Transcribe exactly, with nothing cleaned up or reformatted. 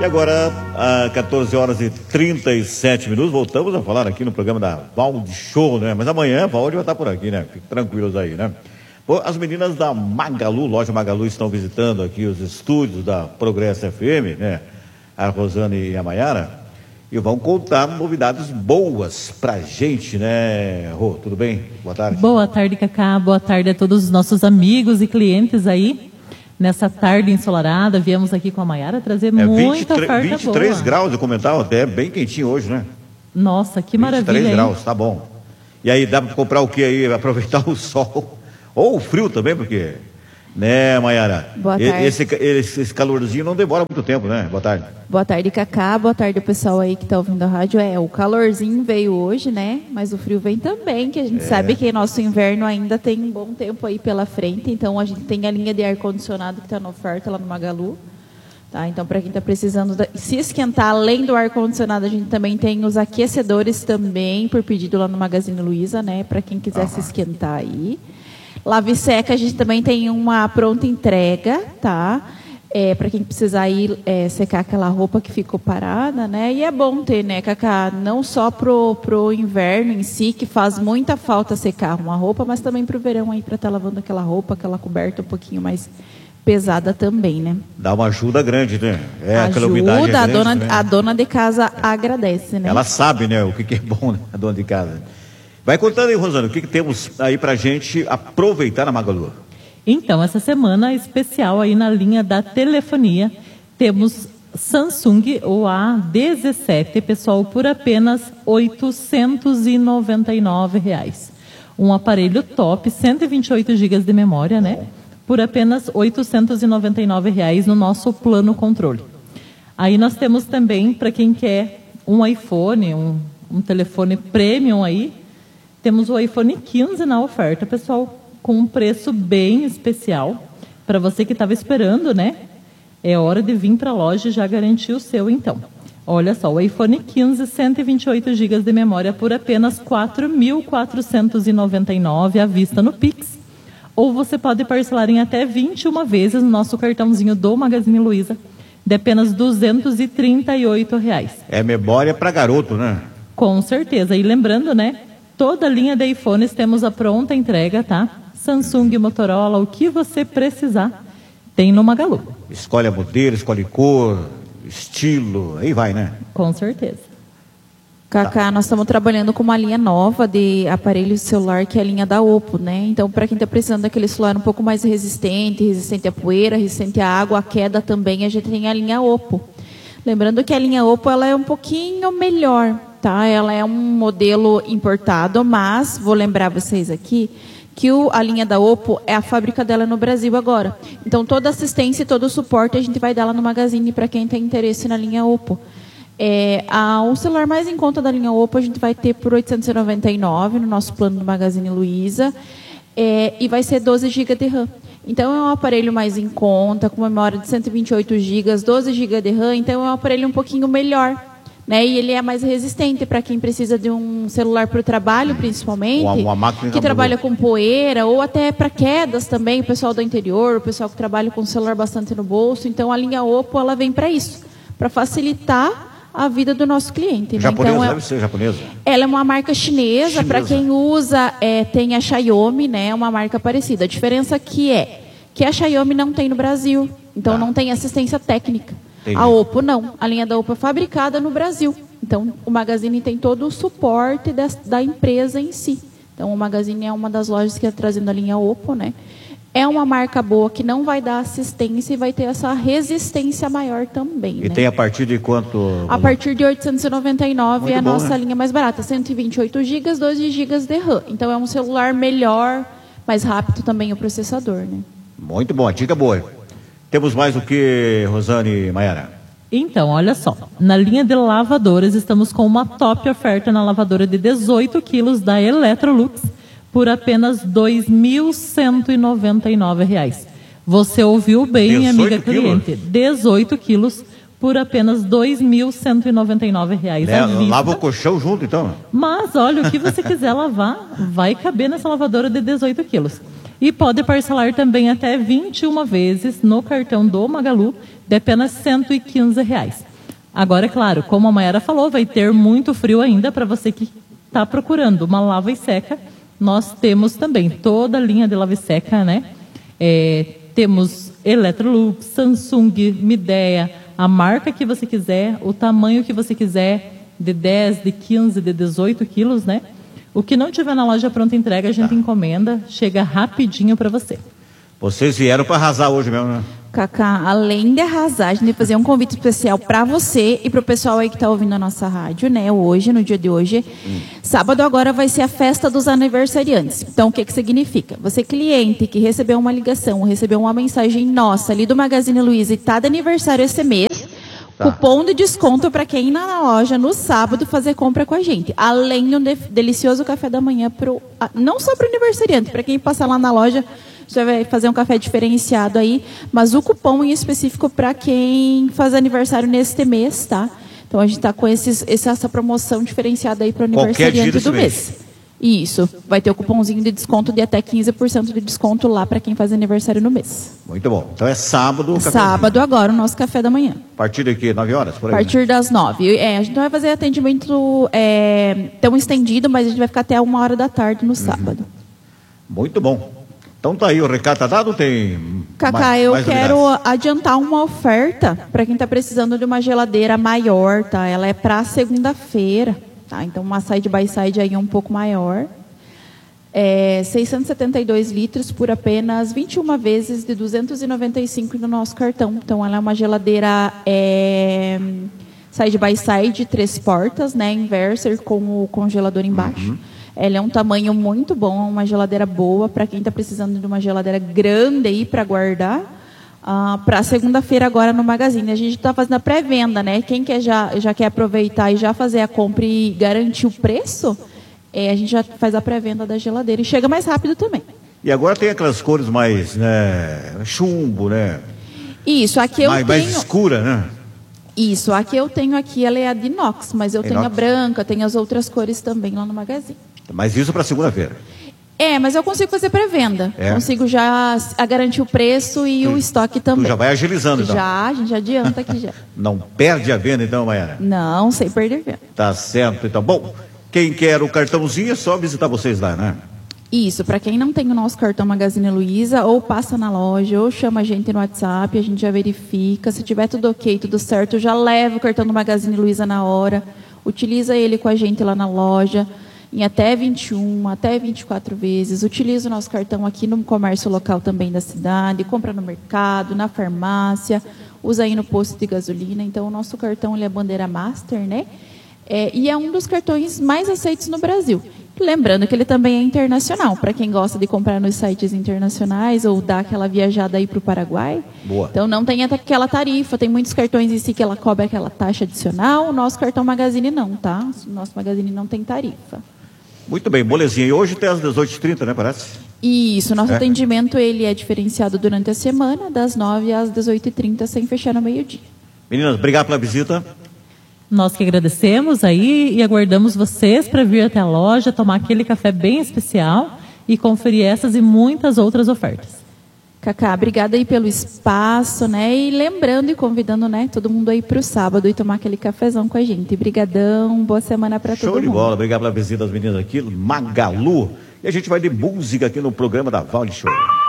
E agora, às quatorze horas e trinta e sete minutos, voltamos a falar aqui no programa da Valde Show, né? Mas amanhã a Valde vai estar por aqui, né? Fiquem tranquilos aí, né? Bom, as meninas da Magalu, loja Magalu, estão visitando aqui os estúdios da Progresso F M, né? A Rosane e a Maiara, e vão contar novidades boas pra gente, né? Rô, tudo bem? Boa tarde. Boa tarde, Cacá. Boa tarde a todos os nossos amigos e clientes aí. Nessa tarde ensolarada, viemos aqui com a Maiara trazer é, muita oferta vinte e três boa. graus, eu comentava até, bem quentinho hoje, né? Nossa, que maravilha. vinte e três graus, tá bom. E aí, dá para comprar o que aí? Aproveitar o sol. Ou o frio também, porque... Né, Maiara? Boa tarde. Esse, esse, esse calorzinho não demora muito tempo, né? Boa tarde. Boa tarde, Cacá. Boa tarde, o pessoal aí que está ouvindo a rádio. É, o calorzinho veio hoje, né? Mas o frio vem também, que a gente é. sabe que nosso inverno ainda tem um bom tempo aí pela frente. Então, a gente tem a linha de ar-condicionado que está na oferta lá no Magalu. Tá? Então, para quem está precisando da... se esquentar, além do ar-condicionado, a gente também tem os aquecedores também, por pedido lá no Magazine Luiza, né? Para quem quiser ah. se esquentar aí. Lave seca, a gente também tem uma pronta entrega, tá? É, para quem precisar ir é, secar aquela roupa que ficou parada, né? E é bom ter, né, Cacá? Não só pro, pro inverno em si, que faz muita falta secar uma roupa, mas também pro verão aí, para estar tá lavando aquela roupa, aquela coberta um pouquinho mais pesada também, né? Dá uma ajuda grande, né? É, ajuda, umidade é grande, a, dona, né? a dona de casa agradece, né? Ela sabe, né, o que, que é bom, né, a dona de casa. Vai contando aí, Rosana, o que, que temos aí pra gente aproveitar na Magalu? Então, essa semana especial aí na linha da telefonia, temos Samsung, o A dezessete, pessoal, por apenas oitocentos e noventa e nove reais. Um aparelho top, cento e vinte e oito gigas de memória, né? Por apenas oitocentos e noventa e nove reais no nosso plano controle. Aí nós temos também, para quem quer um iPhone, um, um telefone premium aí, temos o iPhone quinze na oferta, pessoal, com um preço bem especial. Para você que estava esperando, né? É hora de vir para a loja e já garantir o seu, então. Olha só, o iPhone quinze, cento e vinte e oito gigas de memória por apenas quatro mil quatrocentos e noventa e nove reais à vista no Pix. Ou você pode parcelar em até vinte e uma vezes no nosso cartãozinho do Magazine Luiza, de apenas duzentos e trinta e oito reais. É memória para garoto, né? Com certeza. E lembrando, né? Toda a linha de iPhones temos a pronta entrega, tá? Samsung, Motorola, o que você precisar, tem no Magalu. Escolhe a modelo, escolhe cor, estilo, aí vai, né? Com certeza. Cacá, nós estamos trabalhando com uma linha nova de aparelho celular, que é a linha da Oppo, né? Então, para quem está precisando daquele celular um pouco mais resistente, resistente à poeira, resistente à água, à queda também, a gente tem a linha Oppo. Lembrando que a linha Oppo, ela é um pouquinho melhor, tá? Ela é um modelo importado, mas vou lembrar vocês aqui que o, a linha da Oppo é a fábrica dela no Brasil agora. Então, toda assistência e todo o suporte a gente vai dar lá no Magazine para quem tem interesse na linha Oppo. É, a, o celular mais em conta da linha Oppo a gente vai ter por oitocentos e noventa e nove reais no nosso plano do Magazine Luiza, é, e vai ser doze gigas de RAM. Então, é um aparelho mais em conta, com memória de cento e vinte e oito gigas, doze gigas de RAM, então é um aparelho um pouquinho melhor. Né? E ele é mais resistente para quem precisa de um celular para o trabalho, principalmente, uma, uma que trabalha com poeira, ou até para quedas também, o pessoal do interior, o pessoal que trabalha com o celular bastante no bolso. Então, a linha Oppo, ela vem para isso, para facilitar a vida do nosso cliente. Né? Japonesa, então, deve ser japonesa. Ela é uma marca chinesa, chinesa. Para quem usa, é, tem a Xiaomi, né? Uma marca parecida. A diferença que é que a Xiaomi não tem no Brasil, então ah. não tem assistência técnica. Entendi. A Oppo não. A linha da Oppo é fabricada no Brasil. Então, o Magazine tem todo o suporte da, da empresa em si. Então, o Magazine é uma das lojas que está trazendo a linha Oppo, né? É uma marca boa que não vai dar assistência e vai ter essa resistência maior também. E né? tem a partir de quanto? A partir de oitocentos e noventa e nove reais é a bom, nossa né? linha mais barata. cento e vinte e oito gigas, doze gigas de RAM. Então, é um celular melhor, mais rápido também o processador, né? Muito bom, a dica boa. Temos mais o que, Rosane e Maiara? Então, olha só. Na linha de lavadoras, estamos com uma top oferta na lavadora de dezoito quilos da Electrolux por apenas dois mil cento e noventa e nove reais. Você ouviu bem, amiga cliente. dezoito quilos por apenas dois mil cento e noventa e nove reais. É, lava o colchão junto, então. Mas, olha, o que você quiser lavar, vai caber nessa lavadora de dezoito quilos. E pode parcelar também até vinte e uma vezes no cartão do Magalu, de apenas cento e quinze reais. Agora, é claro, como a Mayara falou, vai ter muito frio ainda para você que está procurando uma lava e seca. Nós temos também toda a linha de lava e seca, né? É, temos Electrolux, Samsung, Midea, a marca que você quiser, o tamanho que você quiser, de dez, de quinze, de dezoito quilos, né? O que não tiver na loja pronta entrega, a gente tá. encomenda, chega rapidinho para você. Vocês vieram para arrasar hoje mesmo, né? Cacá, além de arrasar, a gente vai fazer um convite especial para você e para o pessoal aí que está ouvindo a nossa rádio, né? Hoje, no dia de hoje. Hum. Sábado agora vai ser a festa dos aniversariantes. Então, o que que significa? Você, cliente que recebeu uma ligação, recebeu uma mensagem nossa ali do Magazine Luiza e está de aniversário esse mês, tá. Cupom de desconto para quem ir na loja no sábado fazer compra com a gente. Além de um de- delicioso café da manhã, pro, não só para o aniversariante, para quem passar lá na loja, já vai fazer um café diferenciado aí, mas o cupom em específico para quem faz aniversário neste mês, tá? Então a gente está com esses, essa promoção diferenciada aí para o aniversariante do mês. mês. Isso, vai ter o cupomzinho de desconto de até quinze por cento de desconto lá para quem faz aniversário no mês. Muito bom. Então é sábado. Sábado agora, o nosso café da manhã. A partir daqui, nove horas? Por aí, a partir né? das nove. É, a gente não vai fazer atendimento é, tão estendido, mas a gente vai ficar até uma hora da tarde no sábado. Uhum. Muito bom. Então tá aí, o recado tá dado, tem Cacá, mais, eu mais quero novidades? adiantar uma oferta para quem está precisando de uma geladeira maior, tá? Ela é para segunda-feira, tá? Então uma side by side aí um pouco maior. É seiscentos e setenta e dois litros por apenas vinte e uma vezes de duzentos e noventa e cinco no nosso cartão. Então ela é uma geladeira é, side by side, três portas, né? Inverter com o congelador embaixo. Uhum. Ela é um tamanho muito bom, uma geladeira boa para quem está precisando de uma geladeira grande aí para guardar. Uh, para segunda-feira agora no Magazine. A gente está fazendo a pré-venda, né? Quem quer já, já quer aproveitar e já fazer a compra e garantir o preço, é, a gente já faz a pré-venda da geladeira e chega mais rápido também. E agora tem aquelas cores mais, né, chumbo, né? Isso, aqui eu mais, tenho... mais escura, né? Isso, a que eu tenho aqui, ela é a de inox, mas eu inox. tenho a branca, tenho as outras cores também lá no Magazine. Mas isso para segunda-feira? É, mas eu consigo fazer pré-venda. É. Consigo já a garantir o preço e tu, o estoque também. Tu já vai agilizando, então? Já, a gente já adianta aqui já. Não perde a venda, então, Mayara? Não, sem perder a venda. Tá certo, então. Bom, quem quer o cartãozinho é só visitar vocês lá, né? Isso, para quem não tem o nosso cartão Magazine Luiza, ou passa na loja, ou chama a gente no WhatsApp, a gente já verifica. Se tiver tudo ok, tudo certo, já leva o cartão do Magazine Luiza na hora. Utiliza ele com a gente lá na loja, em até vinte e um, até vinte e quatro vezes. Utiliza o nosso cartão aqui no comércio local também da cidade, compra no mercado, na farmácia, usa aí no posto de gasolina. Então, o nosso cartão ele é bandeira master, né? É, e é um dos cartões mais aceitos no Brasil. Lembrando que ele também é internacional, para quem gosta de comprar nos sites internacionais ou dar aquela viajada aí para o Paraguai. Boa. Então não tem até aquela tarifa, tem muitos cartões em si que ela cobra aquela taxa adicional, o nosso cartão Magazine não, tá? O nosso Magazine não tem tarifa. Muito bem, molezinha. E hoje tem às dezoito e trinta, né, parece? Isso, nosso é. atendimento ele é diferenciado durante a semana, das nove às dezoito e trinta, sem fechar no meio-dia. Meninas, obrigado pela visita. Nós que agradecemos aí e aguardamos vocês para vir até a loja, tomar aquele café bem especial e conferir essas e muitas outras ofertas. Cacá, obrigada aí pelo espaço, né? E lembrando e convidando, né, todo mundo aí para o sábado e tomar aquele cafezão com a gente. Brigadão, boa semana para todo mundo. Show de bola, obrigado pela visita das meninas aqui, Magalu. E a gente vai de música aqui no programa da Valde Show.